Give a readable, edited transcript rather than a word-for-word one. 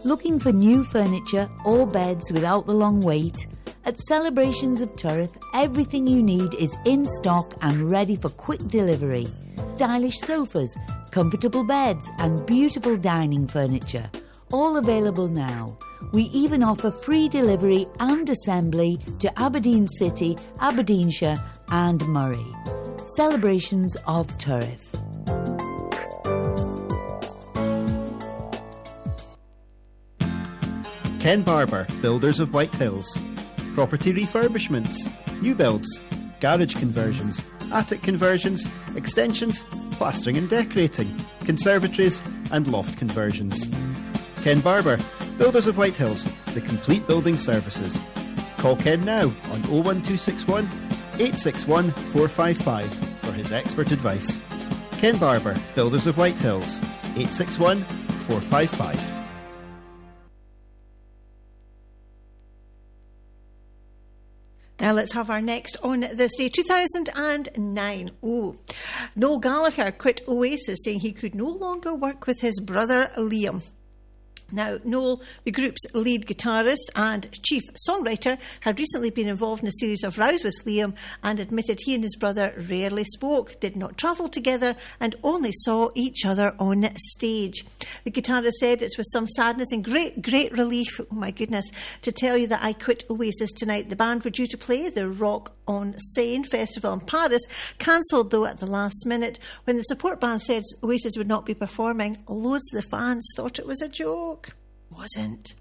Looking for new furniture or beds without the long wait? At Celebrations of Turriff, everything you need is in stock and ready for quick delivery. Stylish sofas, comfortable beds and beautiful dining furniture, all available now. We even offer free delivery and assembly to Aberdeen City, Aberdeenshire and Moray. Celebrations of Turriff. Ken Barber, Builders of White Hills. Property refurbishments, new builds, garage conversions, attic conversions, extensions, plastering and decorating, conservatories and loft conversions. Ken Barber, Builders of White Hills, the complete building services. Call Ken now on 01261 861 455 for his expert advice. Ken Barber, Builders of White Hills, 861 455. Now let's have our next on this day, 2009. Noel Gallagher quit Oasis, saying he could no longer work with his brother Liam. Now, Noel, the group's lead guitarist and chief songwriter, had recently been involved in a series of rows with Liam and admitted he and his brother rarely spoke, did not travel together and only saw each other on stage. The guitarist said, "It's with some sadness and great relief, oh my goodness, to tell you that I quit Oasis tonight. The band were due to play the Rock on Seine festival in Paris, cancelled though at the last minute. When the support band said Oasis would not be performing, loads of the fans thought it was a joke." Wasn't.